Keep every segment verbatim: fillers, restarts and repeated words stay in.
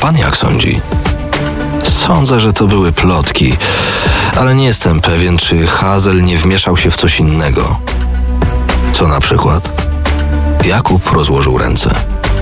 pan jak sądzi? Sądzę, że to były plotki, ale nie jestem pewien, czy Hazel nie wmieszał się w coś innego. Co na przykład? Jakub rozłożył ręce.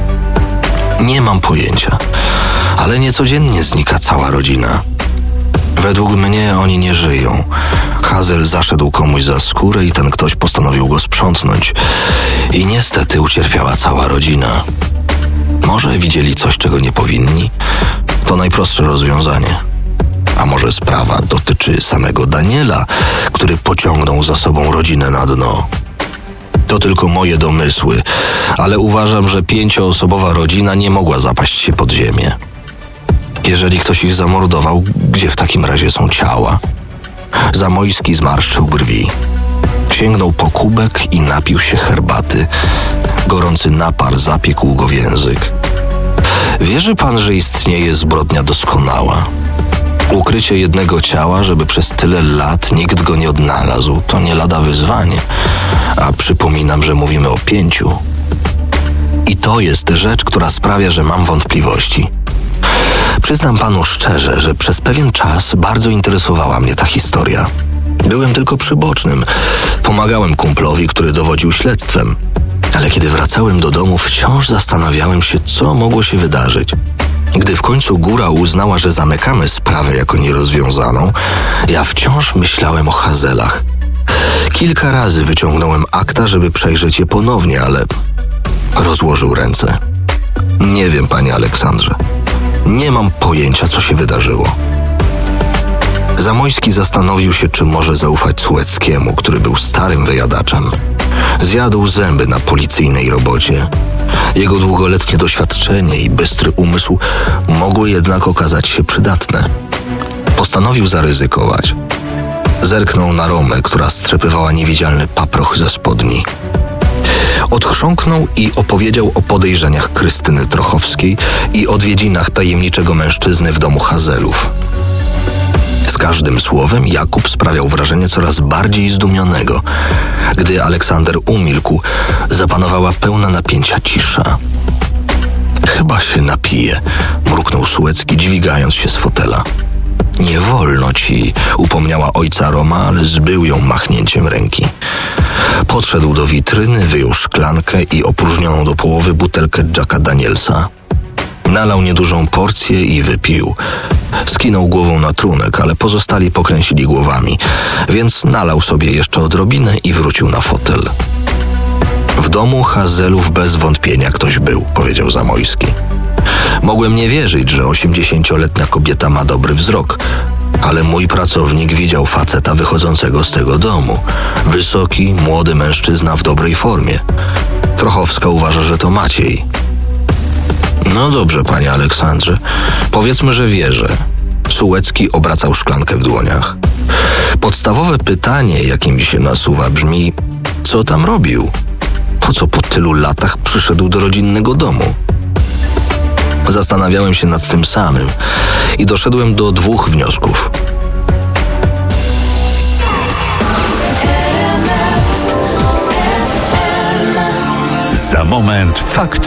Nie mam pojęcia, ale niecodziennie znika cała rodzina. Według mnie oni nie żyją. Hazel zaszedł komuś za skórę i ten ktoś postanowił go sprzątnąć. I niestety ucierpiała cała rodzina. Może widzieli coś, czego nie powinni? To najprostsze rozwiązanie. A może sprawa dotyczy samego Daniela, który pociągnął za sobą rodzinę na dno? To tylko moje domysły, ale uważam, że pięcioosobowa rodzina nie mogła zapaść się pod ziemię. Jeżeli ktoś ich zamordował, gdzie w takim razie są ciała? Zamojski zmarszczył brwi. Sięgnął po kubek i napił się herbaty. Gorący napar zapiekł go w język. Wierzy pan, że istnieje zbrodnia doskonała? Ukrycie jednego ciała, żeby przez tyle lat nikt go nie odnalazł, to nie lada wyzwanie. A przypominam, że mówimy o pięciu. I to jest rzecz, która sprawia, że mam wątpliwości. Przyznam panu szczerze, że przez pewien czas bardzo interesowała mnie ta historia. Byłem tylko przybocznym. Pomagałem kumplowi, który dowodził śledztwem. Ale kiedy wracałem do domu, wciąż zastanawiałem się, co mogło się wydarzyć. Gdy w końcu góra uznała, że zamykamy sprawę jako nierozwiązaną, ja wciąż myślałem o Hazelach. Kilka razy wyciągnąłem akta, żeby przejrzeć je ponownie, ale rozłożył ręce. Nie wiem, panie Aleksandrze. Nie mam pojęcia, co się wydarzyło. Zamojski zastanowił się, czy może zaufać Sułeckiemu, który był starym wyjadaczem. Zjadł zęby na policyjnej robocie. Jego długoletnie doświadczenie i bystry umysł mogły jednak okazać się przydatne. Postanowił zaryzykować. Zerknął na Romę, która strzepywała niewidzialny paproch ze spodni. Odchrząknął i opowiedział o podejrzeniach Krystyny Trochowskiej i odwiedzinach tajemniczego mężczyzny w domu Hazelów. Z każdym słowem Jakub sprawiał wrażenie coraz bardziej zdumionego. Gdy Aleksander umilkł, zapanowała pełna napięcia cisza. Chyba się napije, mruknął Sułecki, dźwigając się z fotela. Nie wolno ci, upomniała ojca Roma, ale zbył ją machnięciem ręki. Podszedł do witryny, wyjął szklankę i opróżnioną do połowy butelkę Jacka Danielsa. Nalał niedużą porcję i wypił. Skinął głową na trunek, ale pozostali pokręcili głowami, więc nalał sobie jeszcze odrobinę i wrócił na fotel. W domu Hazelów bez wątpienia ktoś był, powiedział Zamojski. Mogłem nie wierzyć, że osiemdziesięcioletnia kobieta ma dobry wzrok, ale mój pracownik widział faceta wychodzącego z tego domu. Wysoki, młody mężczyzna w dobrej formie. Trochowska uważa, że to Maciej. No dobrze, panie Aleksandrze, powiedzmy, że wierzę. Sułecki obracał szklankę w dłoniach. Podstawowe pytanie, jakie mi się nasuwa, brzmi: co tam robił? Po co po tylu latach przyszedł do rodzinnego domu? Zastanawiałem się nad tym samym i doszedłem do dwóch wniosków. Za moment fakt